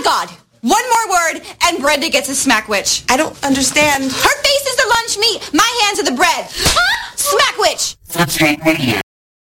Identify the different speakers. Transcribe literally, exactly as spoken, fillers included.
Speaker 1: God. One more word, and Brenda gets a smack witch.
Speaker 2: I don't understand.
Speaker 1: Her face is the lunch meat. My hands are the bread. Smack witch.
Speaker 3: Footscreen Radio.